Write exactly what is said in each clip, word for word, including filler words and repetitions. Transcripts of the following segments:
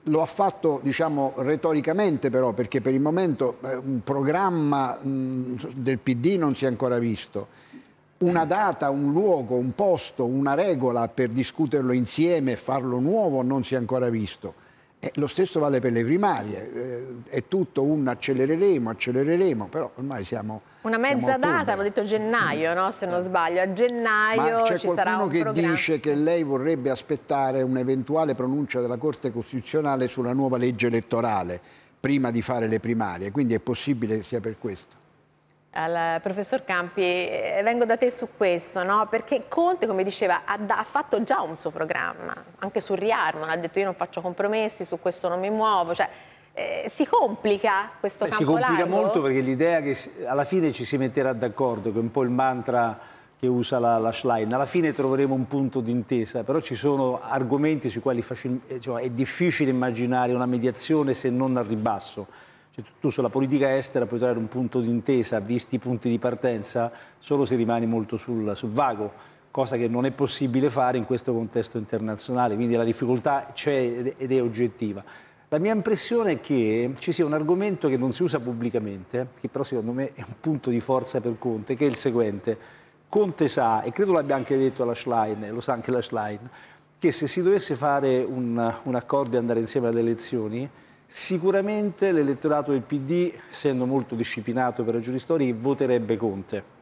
lo ha fatto, diciamo, retoricamente però, perché per il momento eh, un programma mh, del P D non si è ancora visto. Una data, un luogo, un posto, una regola per discuterlo insieme e farlo nuovo non si è ancora visto. E lo stesso vale per le primarie, eh, è tutto un accelereremo, accelereremo, però ormai siamo una siamo mezza a ottobre. data, hanno detto gennaio, no? Se non sbaglio, a Ma gennaio c'è ci sarà qualcuno un che programma. dice che lei vorrebbe aspettare un'eventuale pronuncia della Corte Costituzionale sulla nuova legge elettorale prima di fare le primarie, quindi è possibile che sia per questo. Al professor Campi, eh, vengo da te su questo, no? Perché Conte, come diceva, ha, ha fatto già un suo programma, anche sul riarmo, ha detto io non faccio compromessi, su questo non mi muovo, cioè eh, si complica questo Beh, campo si complica largo? molto perché l'idea che alla fine ci si metterà d'accordo, che è un po' il mantra che usa la, la Schlein, alla fine troveremo un punto d'intesa, però ci sono argomenti sui quali facil, cioè, è difficile immaginare una mediazione se non al ribasso. Cioè, tu sulla politica estera puoi trovare un punto d'intesa, visti i punti di partenza, solo se rimani molto sul, sul vago, cosa che non è possibile fare in questo contesto internazionale, quindi la difficoltà c'è ed è oggettiva. La mia impressione è che ci sia un argomento che non si usa pubblicamente, che però secondo me è un punto di forza per Conte, che è il seguente. Conte sa, e credo l'abbia anche detto alla Schlein, e lo sa anche la Schlein, che se si dovesse fare un, un accordo e andare insieme alle elezioni, sicuramente l'elettorato del P D, essendo molto disciplinato per ragioni storiche, voterebbe Conte.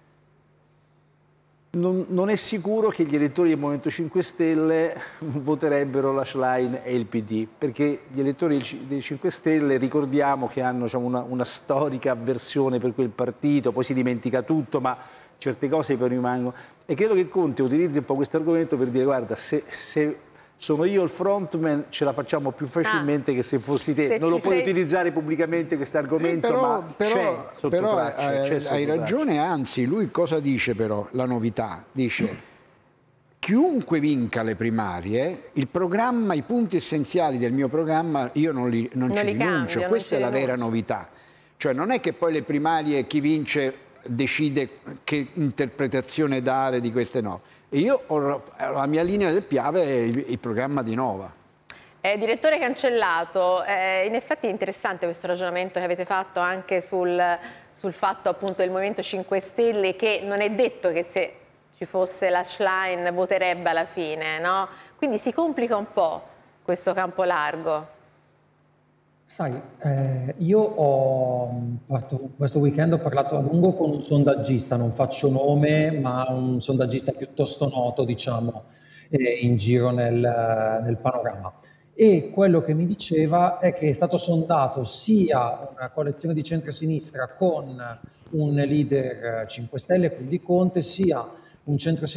Non, non è sicuro che gli elettori del Movimento cinque Stelle voterebbero la Schlein e il P D, perché gli elettori dei cinque Stelle ricordiamo che hanno, diciamo, una, una storica avversione per quel partito, poi si dimentica tutto, ma certe cose poi rimangono. E credo che Conte utilizzi un po' questo argomento per dire guarda, se... se sono io il frontman, ce la facciamo più facilmente ah, che se fossi te. Non lo puoi sei... utilizzare pubblicamente questo argomento, eh, però, ma però, c'è sotto però traccia, eh, c'è sotto hai traccia. ragione, anzi, lui cosa dice però, la novità? Dice, chiunque vinca le primarie, il programma, i punti essenziali del mio programma, io non, li, non, non ci rinuncio. Cambio, Questa è la rinuncio. vera novità. Cioè non è che poi le primarie chi vince decide che interpretazione dare di queste no. Io ho la mia linea del Piave è il, il programma di Nova. Eh, direttore Cancellato, eh, in effetti è interessante questo ragionamento che avete fatto anche sul, sul fatto appunto del Movimento cinque Stelle, che non è detto che se ci fosse la Schlein voterebbe alla fine, no? Quindi si complica un po' questo campo largo. Sai, eh, io ho fatto, questo weekend ho parlato a lungo con un sondaggista, non faccio nome, ma un sondaggista piuttosto noto, diciamo, eh, in giro nel, nel panorama. E quello che mi diceva è che è stato sondato sia una coalizione di centro-sinistra con un leader cinque Stelle, quindi Conte, sia un centro